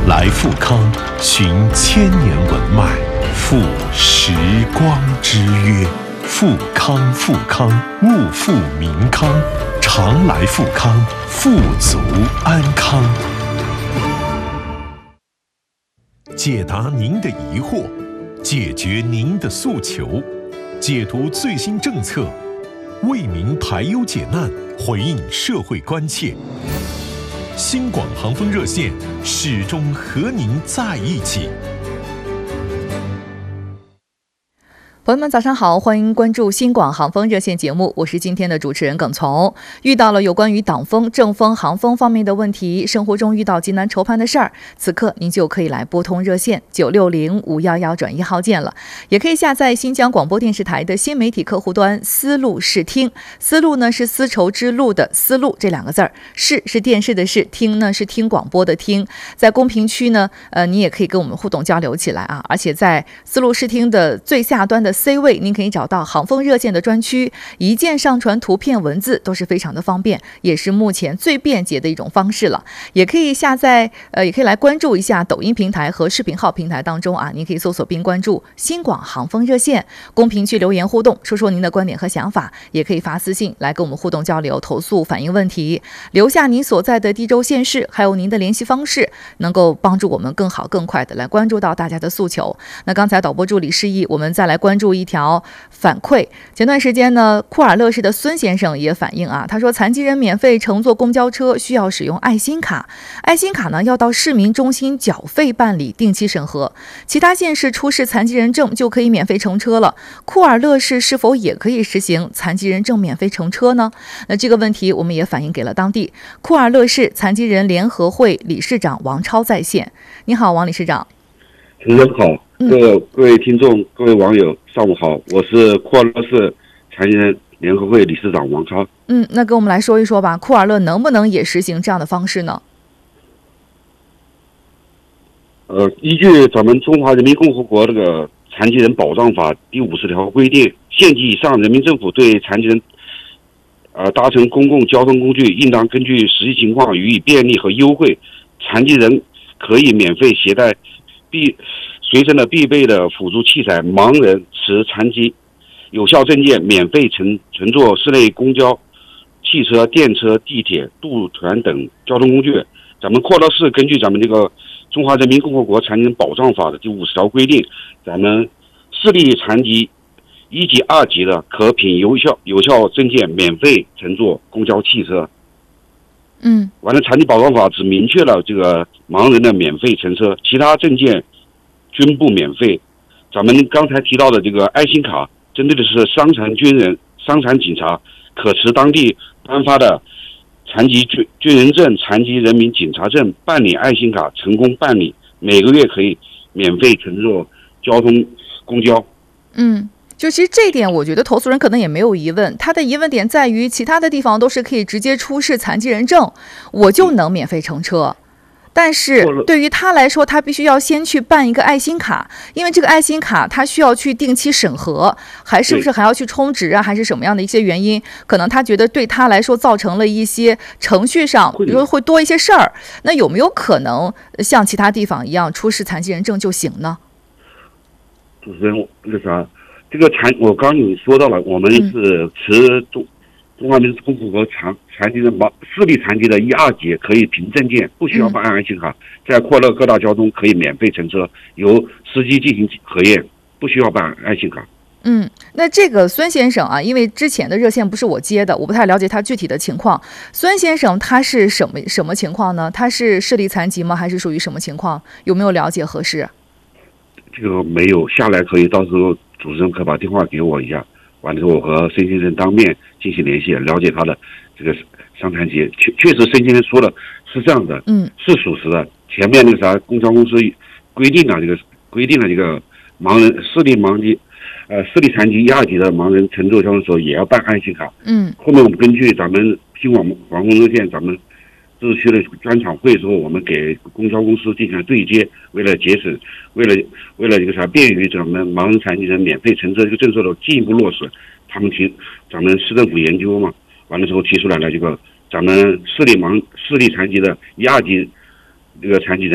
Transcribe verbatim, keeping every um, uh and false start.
来富康，寻千年文脉，赴时光之约。富康富康，物富民康，常来富康，富足安康。解答您的疑惑，解决您的诉求，解读最新政策，为民排忧解难，回应社会关切。新广航风热线始终和您在一起。 朋友们早上好，欢迎关注新广航风热线节目，我是今天的主持人耿从。遇到了有关于党风、政风、航风方面的问题，生活中遇到极难筹判的事儿，此刻您就可以来拨通热线九六零五幺幺转一号键了，也可以下载新疆广播电视台的新媒体客户端丝路视听。丝路呢是丝绸之路的丝路这两个字儿，视是电视的视，听呢是听广播的听。在公屏区呢，呃，你也可以跟我们互动交流起来啊，而且在丝路视听的最下端的C 位，您可以找到航风热线的专区，一键上传图片文字都是非常的方便，也是目前最便捷的一种方式了。也可以下载，呃，也可以来关注一下抖音平台和视频号平台当中啊，您可以搜索并关注新广航风热线，公屏区留言互动，说说您的观点和想法，也可以发私信来跟我们互动交流、投诉、反映问题，留下您所在的地州县市，还有您的联系方式，能够帮助我们更好、更快的来关注到大家的诉求。那刚才导播助理示意，我们再来关注一条反馈。前段时间呢，库尔勒市的孙先生也反映啊，他说残疾人免费乘坐公交车需要使用爱心卡，爱心卡呢要到市民中心缴费办理，定期审核。其他县市出示残疾人证就可以免费乘车了，库尔勒市是否也可以实行残疾人证免费乘车呢？那这个问题我们也反映给了当地库尔勒市残疾人联合会理事长王超在线。你好，王理事长。 主持人好，各各位听众、各位网友，上午好，我是库尔勒市残疾人联合会理事长王超。 嗯，那跟我们来说一说吧，库尔勒能不能也实行这样的方式呢？ 呃，依据咱们中华人民共和国这个残疾人保障法第五十条规定，县级以上人民政府对残疾人呃搭乘公共交通工具，应当根据实际情况予以便利和优惠。残疾人可以免费携带必随身的必备的辅助器材，盲人持残疾有效证件免费乘乘坐市内公交、汽车、电车、地铁、渡船等交通工具。咱们库尔勒市根据咱们这个中华人民共和国残疾人保障法的第五十条规定，咱们视力残疾一级、二级的可凭有效有效证件免费乘坐公交、汽车。 嗯， 完了，残疾保障法只明确了这个盲人的免费乘车，其他证件均不免费。咱们刚才提到的这个爱心卡，针对的是伤残军人、伤残警察，可持当地颁发的残疾军军人证、残疾人民警察证办理爱心卡，成功办理，每个月可以免费乘坐交通公交。 嗯。就其实这一点，我觉得投诉人可能也没有疑问，他的疑问点在于其他的地方都是可以直接出示残疾人证，我就能免费乘车。但是对于他来说，他必须要先去办一个爱心卡，因为这个爱心卡他需要去定期审核，还是不是还要去充值啊，还是什么样的一些原因，可能他觉得对他来说造成了一些程序上，比如说会多一些事儿。那有没有可能像其他地方一样出示残疾人证就行呢？ 主持人，那个啥。这个残，我刚你说到了，我们是持中中华人民共和国残残疾人盲视力残疾的一二级，可以凭证件，不需要办爱心卡，在库尔勒各大交通可以免费乘车，由司机进行核验，不需要办爱心卡。 嗯，那这个孙先生啊，因为之前的热线不是我接的，我不太了解他具体的情况。孙先生他是什么什么情况呢？他是视力残疾吗？还是属于什么情况？有没有了解合适？ 这个没有，下来可以到时候主持人可把电话给我一下，完了之后我和孙先生当面进行联系，了解他的这个伤残疾。确确实，孙先生说的是这样的， 嗯， 是属实的。前面那个啥，公交公司规定了这个规定了这个盲人视力盲疾，呃，视力残疾一二级的盲人乘坐交通时候也要办爱心卡。 嗯， 后面我们根据咱们新广广东热线咱们自治区的专场会之后，我们给公交公司进行了对接，为了节省，为了为了这个啥便于咱们盲人残疾人免费乘车这个政策的进一步落实，他们提咱们市政府研究嘛，完了之后提出来了这个咱们视力盲视力残疾的一二级这个残疾人